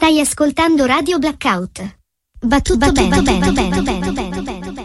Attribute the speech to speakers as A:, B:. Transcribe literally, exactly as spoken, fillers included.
A: Stai ascoltando Radio Blackout. Va tutto bene, bene, bene, bene, bene, bene.